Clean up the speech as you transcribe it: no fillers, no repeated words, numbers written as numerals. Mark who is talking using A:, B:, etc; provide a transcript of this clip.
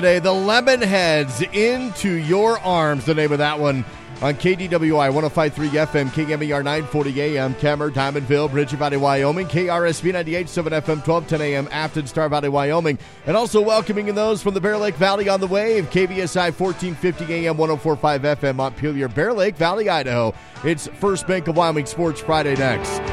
A: The Lemonheads Into Your Arms, the name of that one, on KDWI 105.3 FM, KMER 940 AM, Kemmer, Diamondville, Bridger Valley, Wyoming, KRSB 98.7 FM, 1210 AM, Afton, Star Valley, Wyoming, and also welcoming in those from the Bear Lake Valley on the wave, KVSI 1450 AM, 104.5 FM, Montpelier, Bear Lake Valley, Idaho. It's First Bank of Wyoming Sports Friday next.